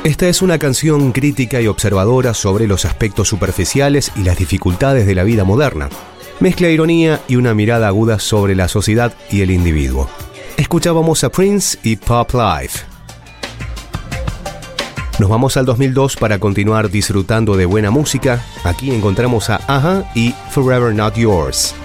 Esta es una canción crítica y observadora sobre los aspectos superficiales y las dificultades de la vida moderna. Mezcla ironía y una mirada aguda sobre la sociedad y el individuo. Escuchábamos a Prince y Pop Life. Nos vamos al 2002 para continuar disfrutando de buena música. Aquí encontramos a a-ha y Forever Not Yours.